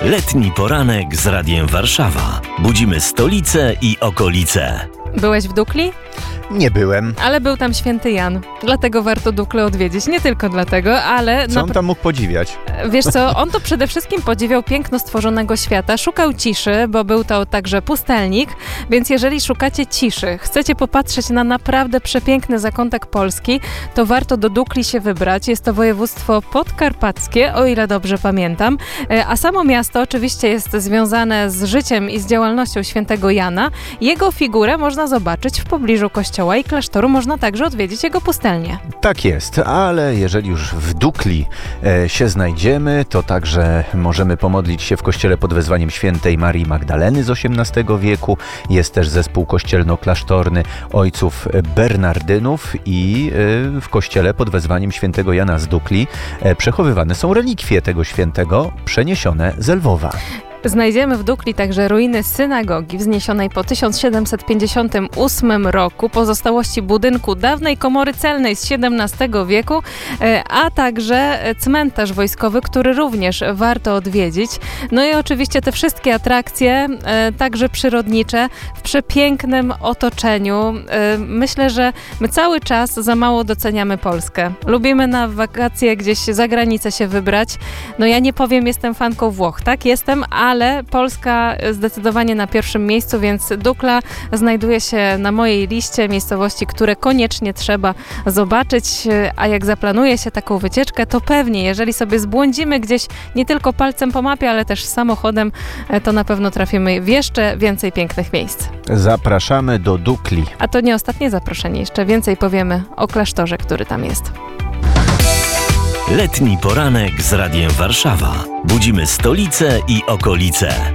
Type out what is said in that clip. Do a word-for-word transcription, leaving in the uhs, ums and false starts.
Letni poranek z Radiem Warszawa. Budzimy stolicę i okolice. Byłeś w Dukli? Nie byłem. Ale był tam święty Jan, dlatego warto Duklę odwiedzić. Nie tylko dlatego, ale... Co on tam mógł podziwiać? Wiesz co, on to przede wszystkim podziwiał piękno stworzonego świata, szukał ciszy, bo był to także pustelnik, więc jeżeli szukacie ciszy, chcecie popatrzeć na naprawdę przepiękny zakątek Polski, to warto do Dukli się wybrać. Jest to województwo podkarpackie, o ile dobrze pamiętam, a samo miasto oczywiście jest związane z życiem i z działalnością świętego Jana. Jego figurę można zobaczyć w pobliżu kościoła i klasztoru, można także odwiedzić jego pustelnię. Tak jest, ale jeżeli już w Dukli e, się znajdziemy, to także możemy pomodlić się w kościele pod wezwaniem świętej Marii Magdaleny z osiemnastego wieku. Jest też zespół kościelno-klasztorny ojców Bernardynów i e, w kościele pod wezwaniem świętego Jana z Dukli e, przechowywane są relikwie tego świętego przeniesione z Lwowa. Znajdziemy w Dukli także ruiny synagogi wzniesionej po tysiąc siedemset pięćdziesiątym ósmym roku, pozostałości budynku dawnej komory celnej z siedemnastego wieku, a także cmentarz wojskowy, który również warto odwiedzić. No i oczywiście te wszystkie atrakcje, także przyrodnicze, w przepięknym otoczeniu. Myślę, że my cały czas za mało doceniamy Polskę. Lubimy na wakacje gdzieś za granicę się wybrać. No ja nie powiem, jestem fanką Włoch, tak? Jestem, ale ale Polska zdecydowanie na pierwszym miejscu, więc Dukla znajduje się na mojej liście miejscowości, które koniecznie trzeba zobaczyć, a jak zaplanuje się taką wycieczkę, to pewnie, jeżeli sobie zbłądzimy gdzieś nie tylko palcem po mapie, ale też samochodem, to na pewno trafimy w jeszcze więcej pięknych miejsc. Zapraszamy do Dukli. A to nie ostatnie zaproszenie, jeszcze więcej powiemy o klasztorze, który tam jest. Letni poranek z Radiem Warszawa. Budzimy stolicę i okolice.